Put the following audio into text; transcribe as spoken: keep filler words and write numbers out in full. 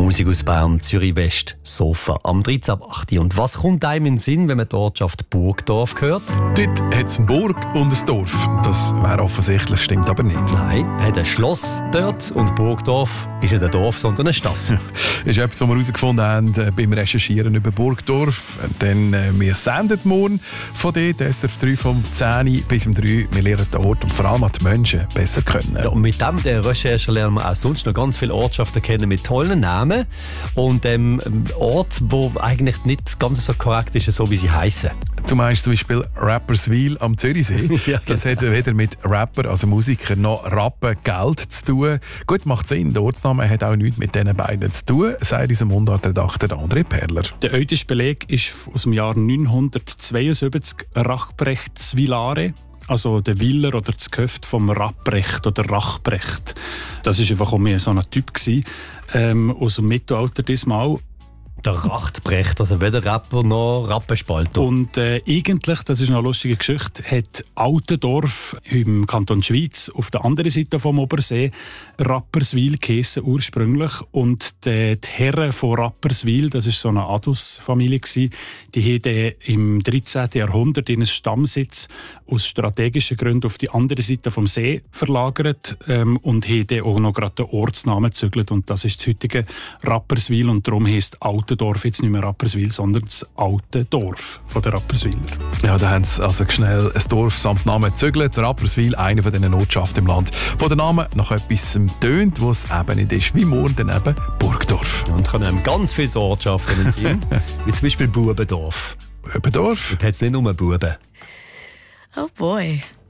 Musik aus Bern, Zürich West, Sofa am dreizehn ab acht Uhr. Und was kommt einem in den Sinn, wenn man die Ortschaft Burgdorf hört? Dort hat es eine Burg und ein Dorf. Das wäre offensichtlich, stimmt aber nicht. Nein, es hat ein Schloss dort und Burgdorf ist nicht ein Dorf, sondern eine Stadt. Das ist etwas, was wir herausgefunden haben äh, beim Recherchieren über Burgdorf. Denn äh, wir senden morgen von dort, S R F drei vom zehn bis um drei. Wir lernen den Ort und vor allem die Menschen besser kennen. Ja, und mit dem der Recherche lernen wir auch sonst noch ganz viele Ortschaften kennen mit tollen Namen und ähm, Ort, wo eigentlich nicht ganz so korrekt ist, so wie sie heißen. Du meinst zum Beispiel Rapperswil am Zürichsee. Ja, das genau. hat weder mit Rapper, also Musiker, noch Rappen Geld zu tun. Gut, macht Sinn. Der Ortsname hat auch nichts mit diesen beiden zu tun, sagt unser Mundartredakteur André Perler. Der älteste Beleg ist aus dem Jahr neunhundertzweiundsiebzig Rachbrechtswilare. Also der Willer oder das Gehöft vom Rapprecht oder Rachbrecht. Das war einfach auch mehr so ein Typ gewesen, ähm, aus dem Mittelalter diesmal. Der Rachtbrecht, also weder Rapper noch Rappenspalter. Und äh, eigentlich, das ist noch eine lustige Geschichte, hat Altendorf im Kanton Schwyz auf der anderen Seite vom Obersee Rapperswil geheissen ursprünglich. Und die, die Herren von Rapperswil, das war so eine Adusfamilie, die haben im dreizehnten Jahrhundert ihren Stammsitz aus strategischen Gründen auf die andere Seite vom See verlagert ähm, und haben auch noch gerade den Ortsnamen gezügelt. Und das ist das heutige Rapperswil und darum heisst Altendorf jetzt nicht mehr Rapperswil, sondern das alte Dorf von den Rapperswiler. Ja, da haben sie also schnell ein Dorf samt Namen gezügelt. Rapperswil, eine von diesen Ortschaften im Land, wo der Name nach etwas tönt, was eben nicht ist, wie morgen dann eben Burgdorf. Und kann einem ganz viele Ortschaften in den Sinn, wie zum Beispiel Bubendorf. Bubendorf? Dort hat es nicht nur Buben. Oh boy.